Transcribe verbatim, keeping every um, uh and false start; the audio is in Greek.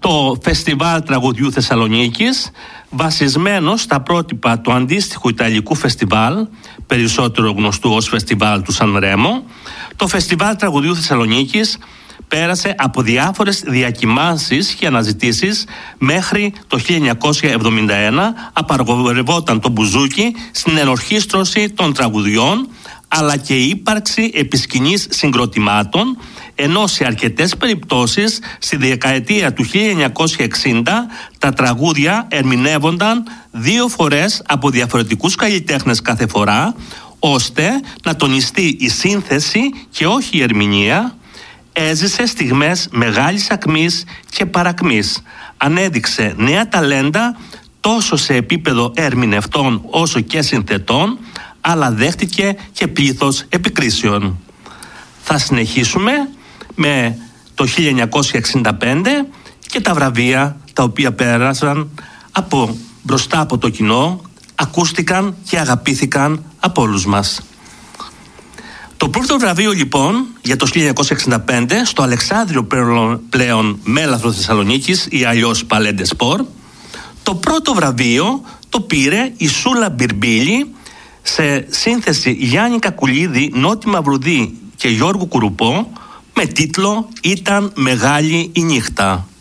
το Φεστιβάλ Τραγουδιού Θεσσαλονίκης, βασισμένο στα πρότυπα του αντίστοιχου Ιταλικού φεστιβάλ, περισσότερο γνωστού ως Φεστιβάλ του Σαν Ρέμο. Το Φεστιβάλ Τραγουδιού Θεσσαλονίκης πέρασε από διάφορες διακυμάνσεις και αναζητήσεις μέχρι το χίλια εννιακόσια εβδομήντα ένα απαγορευόταν το μπουζούκι στην ενορχήστρωση των τραγουδιών, αλλά και η ύπαρξη επισκηνής συγκροτημάτων, ενώ σε αρκετές περιπτώσεις στη δεκαετία του χίλια εννιακόσια εξήντα τα τραγούδια ερμηνεύονταν δύο φορές από διαφορετικούς καλλιτέχνες κάθε φορά, ώστε να τονιστεί η σύνθεση και όχι η ερμηνεία. Έζησε στιγμές μεγάλης ακμής και παρακμής. Ανέδειξε νέα ταλέντα τόσο σε επίπεδο ερμηνευτών όσο και συνθετών, αλλά δέχτηκε και πλήθος επικρίσεων. Θα συνεχίσουμε με το χίλια εννιακόσια εξήντα πέντε και τα βραβεία τα οποία πέρασαν από μπροστά από το κοινό, ακούστηκαν και αγαπήθηκαν από όλους μας. Το πρώτο βραβείο λοιπόν για το χίλια εννιακόσια εξήντα πέντε στο Αλεξάνδριο πλέον Μέλαθρο Θεσσαλονίκης ή αλλιώς Παλέντε Σπορ, το πρώτο βραβείο το πήρε η Σούλα Μπιρμπίλη σε σύνθεση Γιάννη Κακουλίδη, Νότι Μαυρουδή και Γιώργου Κουρουπό, με τίτλο «Ήταν μεγάλη η νύχτα».